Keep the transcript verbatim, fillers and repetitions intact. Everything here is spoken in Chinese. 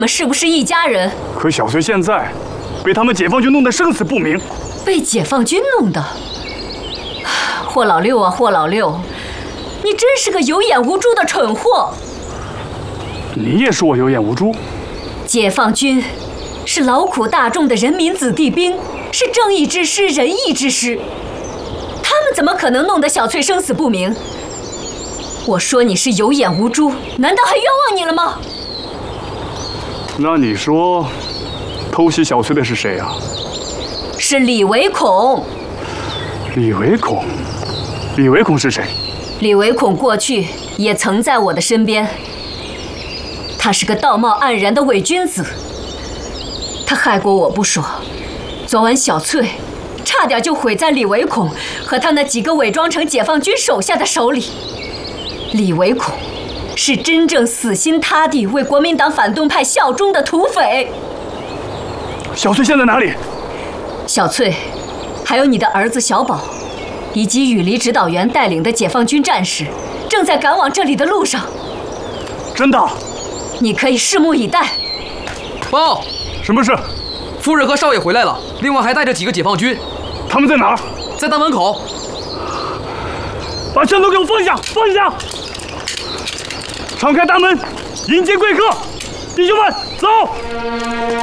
们是不是一家人？ 可小翠现在被他们解放军弄得生死不明。 被解放军弄的？霍老六啊，霍老六，你真是个有眼无珠的蠢货！ 你也说我有眼无珠？ 解放军是劳苦大众的人民子弟兵，是正义之师、仁义之师，他们怎么可能弄得小翠生死不明？我说你是有眼无珠，难道还冤枉你了吗？ 那你说，偷袭小翠的是谁啊？ 是李唯孔。 李唯孔？李唯孔是谁？ 李唯孔过去也曾在我的身边，他是个道貌岸然的伪君子。他害过我不说，昨晚小翠差点就毁在李唯孔和他那几个伪装成解放军手下的手里。李唯孔是真正死心塌地为国民党反动派效忠的土匪。 小翠现在哪里？ 小翠，还有你的儿子小宝，以及羽离指导员带领的解放军战士，正在赶往这里的路上。 真的？ 你可以拭目以待。 报， 什么事？ 夫人和少爷回来了，另外还带着几个解放军。 他们在哪儿？ 在大门口。 把枪都给我放下，放下！敞开大门，迎接贵客。弟兄们，走！